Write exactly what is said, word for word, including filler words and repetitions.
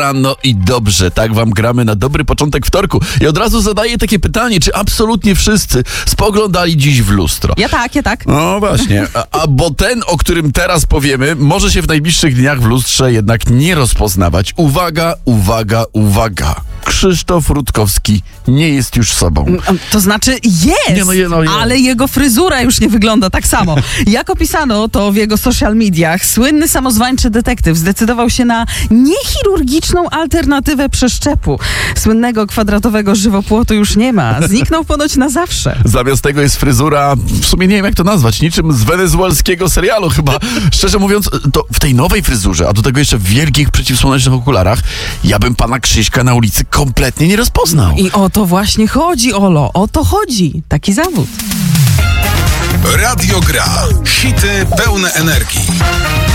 rano i dobrze, tak wam gramy na dobry początek wtorku. I od razu zadaję takie pytanie, czy absolutnie wszyscy spoglądali dziś w lustro? Ja tak, ja tak. No właśnie, a, a bo ten, o którym teraz powiemy, może się w najbliższych dniach w lustrze jednak nie rozpoznawać. Uwaga, uwaga, uwaga. Krzysztof Rutkowski nie jest już sobą. To znaczy jest, Nie, no, je, no, je. ale jego fryzura już nie wygląda tak samo. Jak opisano to w jego social mediach, słynny samozwańczy detektyw zdecydował się na niechirurgiczną alternatywę przeszczepu. Słynnego kwadratowego żywopłotu już nie ma. Zniknął ponoć na zawsze. Zamiast tego jest fryzura, w sumie nie wiem jak to nazwać, niczym z wenezuelskiego serialu chyba. Szczerze mówiąc, to w tej nowej fryzurze, a do tego jeszcze w wielkich przeciwsłonecznych okularach, ja bym pana Krzyśka na ulicy kompletnie nie rozpoznał. I o to właśnie chodzi, Olo. O to chodzi. Taki zawód. Radio Gra. Hity pełne energii.